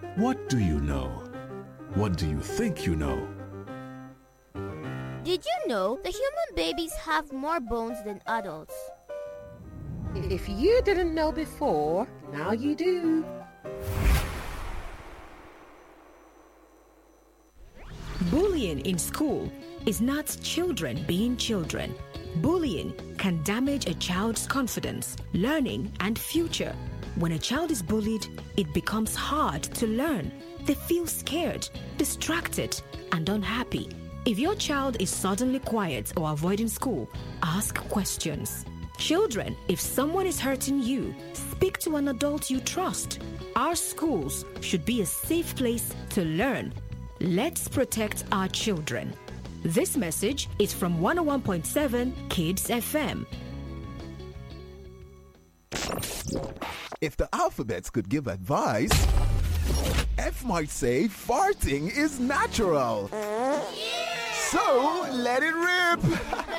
What do you know? What do you think you know? Did you know that human babies have more bones than adults? If you didn't know before, now you do. Bullying in school is not children being children. Bullying can damage a child's confidence, learning, and future. When a child is bullied, it becomes hard to learn. They feel scared, distracted, and unhappy. If your child is suddenly quiet or avoiding school, ask questions. Children, if someone is hurting you, speak to an adult you trust. Our schools should be a safe place to learn. Let's protect our children. This message is from 101.7 Kids FM. If the alphabets could give advice, F might say farting is natural. So let it rip.